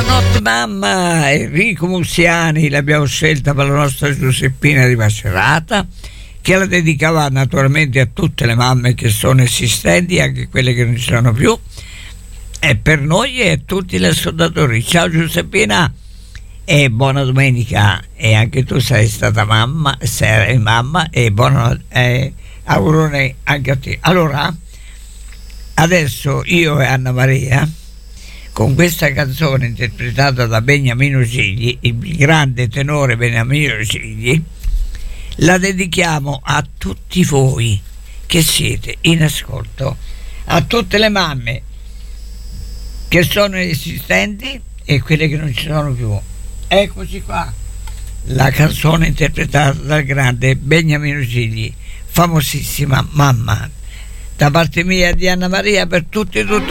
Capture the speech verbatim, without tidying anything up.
Buonanotte mamma, Enrico Mussiani l'abbiamo scelta per la nostra Giuseppina di Macerata, che la dedicava naturalmente a tutte le mamme che sono esistenti, anche quelle che non ci sono più, e per noi e a tutti gli ascoltatori. Ciao Giuseppina e buona domenica, e anche tu sei stata mamma, sei mamma, e buona eh, augurone anche a te. Allora adesso io e Anna Maria, con questa canzone interpretata da Beniamino Gigli, il grande tenore Beniamino Gigli, la dedichiamo a tutti voi che siete in ascolto, a tutte le mamme che sono esistenti e quelle che non ci sono più. Eccoci qua, la canzone interpretata dal grande Beniamino Gigli, famosissima Mamma, da parte mia di Anna Maria per tutti e tutte